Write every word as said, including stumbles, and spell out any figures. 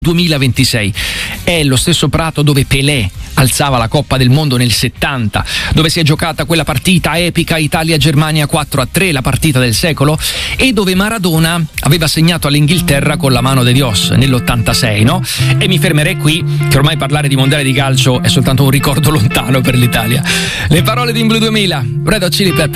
duemilaventisei. È lo stesso prato dove Pelé alzava la Coppa del Mondo nel settanta, dove si è giocata quella partita epica Italia-Germania quattro a tre, la partita del secolo, e dove Maradona aveva segnato all'Inghilterra con la mano de Dios nell'ottantasei, no? E mi fermerei qui, che ormai parlare di mondiale di calcio è soltanto un ricordo lontano per l'Italia. Le parole di In Blue duemila, Red Hot Chili Peppers.